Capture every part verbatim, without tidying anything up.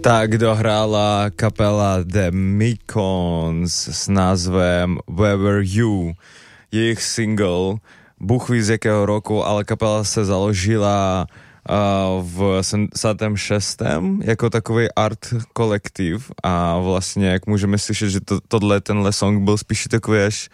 Tak dohrála kapela The Mekons s názvem Where Were You. Jejich single, Bůh ví z jakého roku, ale kapela se založila uh, v sedmdesátém šestém jako takový art kolektiv a vlastně, jak můžeme slyšet, že to, tohle, tenhle song byl spíš takový až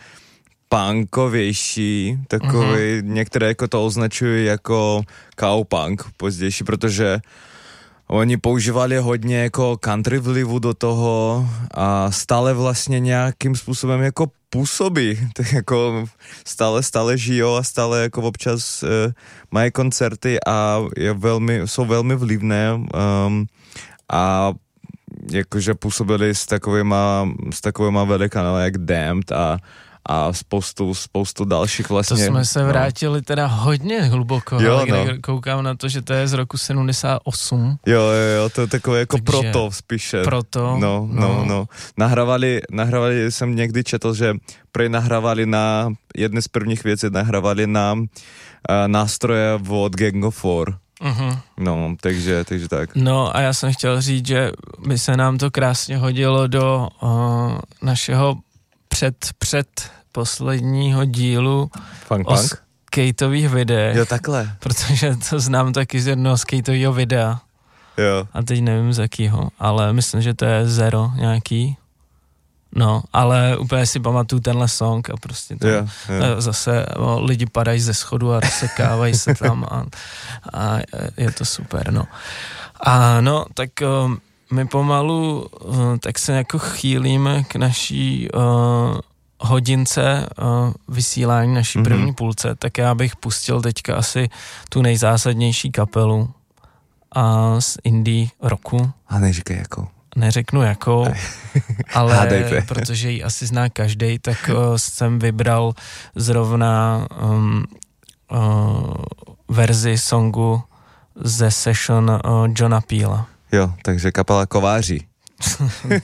punkovější, takový, mm-hmm. některé jako to označují jako cowpunk pozdější, protože oni používali hodně jako country vlivu do toho a stále vlastně nějakým způsobem jako působí, tak jako stále, stále žijou a stále jako občas uh, mají koncerty a je velmi, jsou velmi vlivné um, a jakože působili s takovýma, s takovýma velikanama jak Damned a a spoustu, spoustu dalších vlastně. To jsme se vrátili no. teda hodně hluboko, jo, ale no. když koukám na to, že to je z roku sedmdesát osm. Jo, jo, jo, to je takové jako Takže proto spíše. Proto. No, no, no. no. Nahrávali, nahrávali, jsem někdy četl, že prej nahrávali na, jedny z prvních věcí nahrávali na uh, nástroje od Gang of Four. Uh-huh. No, takže, takže tak. No a já jsem chtěl říct, že by se nám to krásně hodilo do uh, našeho před, před posledního dílu Funk o punk? skateových videích. Jo, takhle. Protože to znám taky z jednoho skateového videa. Jo. A teď nevím z jakýho, ale myslím, že to je Zero nějaký. No, ale úplně si pamatuju tenhle song a prostě tam jo, jo. zase o, lidi padají ze schodu a rozsekávají se tam a, a je to super, no. A no, tak um, my pomalu uh, tak se jako chýlíme k naší uh, hodince uh, vysílání, naší mm-hmm. první půlce, tak já bych pustil teďka asi tu nejzásadnější kapelu a z indie rocku. A neříkej jakou. Neřeknu jakou, ale protože ji asi zná každej, tak uh, jsem vybral zrovna um, uh, verzi songu ze session uh, Johna Peela. Jo, takže kapela Kováří.